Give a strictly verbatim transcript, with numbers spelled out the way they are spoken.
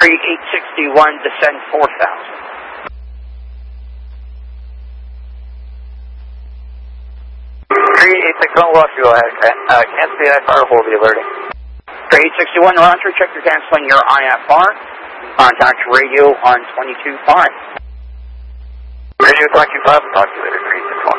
eight sixty-one, descend four thousand. three eight sixty-one, lost fuel ahead. Uh, can't see that car, will be alerting. three eight sixty-one, Roger, check your canceling your I F R. Contact radio on twenty-two five. Radio twenty-two five, talk to you later, three